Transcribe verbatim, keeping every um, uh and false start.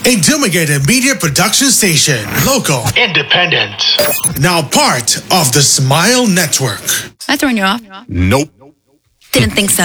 A Dumigated Media Production Station. Local. Independent. Now part of the Smile Network. Am I throwing you off? Nope. Didn't think so.